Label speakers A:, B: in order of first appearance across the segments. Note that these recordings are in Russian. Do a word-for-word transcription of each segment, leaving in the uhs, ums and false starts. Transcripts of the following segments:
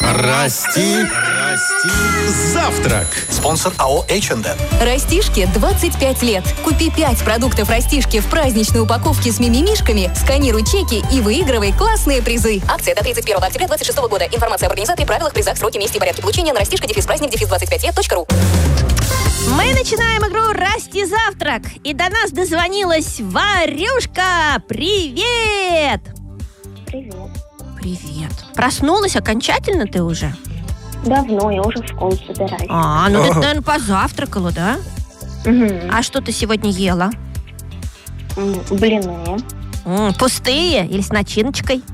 A: Расти, расти, завтрак.
B: Спонсор АО эйч энд эм.
C: Растишке двадцать пять лет. Купи пять продуктов Растишки в праздничной упаковке с мимимишками, сканируй чеки и выигрывай классные призы. Акция до тридцать первого октября двадцать шестого года. Информация об организации, правилах, призах, сроке, месте и порядке получения на растишка дефис праздник дефис двадцать пять лет точка ру.
D: Мы начинаем игру «Расти завтрак». И до нас дозвонилась Варюшка. Привет!
E: Привет.
D: Привет. Проснулась окончательно ты уже?
E: Давно, я уже в школу собираюсь.
D: А, ну ты, наверное, позавтракала, да?
E: Угу.
D: А что ты сегодня ела?
E: М, Блины.
D: М, пустые или с начиночкой?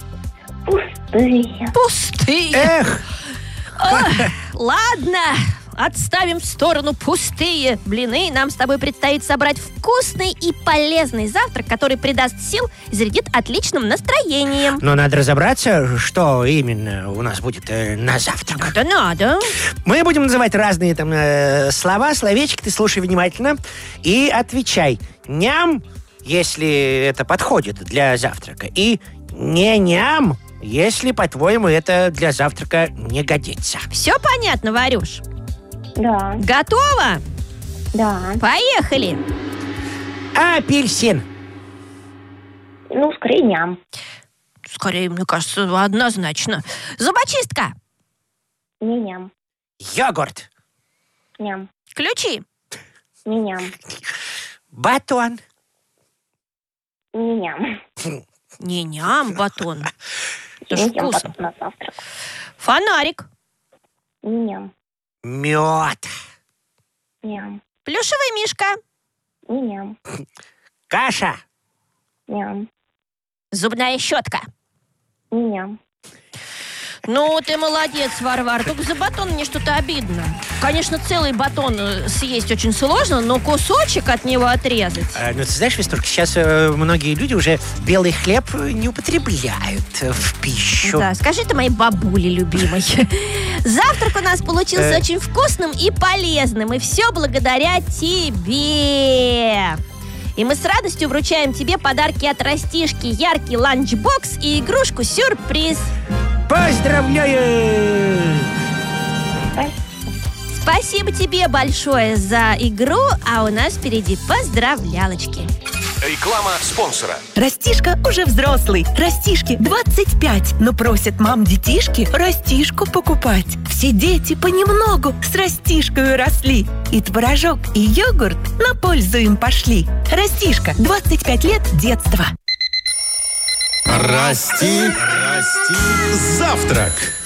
E: Пустые.
D: Пустые.
B: Эх!
D: Ох, ладно, отставим в сторону пустые блины. Нам с тобой предстоит собрать вкусный и полезный завтрак, который придаст сил и зарядит отличным настроением.
F: Но надо разобраться, что именно у нас будет э, на завтрак.
D: Да надо.
F: Мы будем называть разные там э, слова, словечки. Ты слушай внимательно и отвечай. Ням, если это подходит для завтрака. И не ням, если, по-твоему, это для завтрака не годится.
D: Все понятно, Варюш?
E: Да,
D: Готова?
E: да.
D: Поехали.
F: Апельсин.
E: Ну, скорее ням.
D: Скорее, мне кажется, однозначно. Зубочистка.
E: Не ням.
F: Йогурт.
E: Ням.
D: Ключи.
E: Не ням.
F: Батон.
E: Не ням.
D: Не ням, батон. Это ж
E: Не ням
D: вкусно.
E: потом на завтрак.
D: Фонарик.
E: Не ням.
F: Мед.
E: Ням.
D: Плюшевый мишка.
E: Не ням.
F: Каша.
E: Ням.
D: Зубная щетка.
E: Не ням.
D: Ну, ты молодец, Варвар. Только за батон мне что-то обидно. Конечно, целый батон э, съесть очень сложно, но кусочек от него отрезать.
F: А, ну, ты знаешь, Вестурка, сейчас э, многие люди уже белый хлеб не употребляют э, в пищу.
D: Да, скажи ты моей бабуле любимой. Завтрак у нас получился
F: Э.
D: очень вкусным и полезным. И все благодаря тебе. И мы с радостью вручаем тебе подарки от Растишки, яркий ланчбокс и игрушку-сюрприз.
F: Поздравляю!
D: Спасибо тебе большое за игру, а у нас впереди поздравлялочки.
B: Реклама спонсора.
G: Растишка уже взрослый, Растишке двадцать пять, но просят мам детишки Растишку покупать. Все дети понемногу с Растишкой росли, и творожок, и йогурт на пользу им пошли. Растишка, двадцать пять лет детства.
A: Расти, расти, завтрак.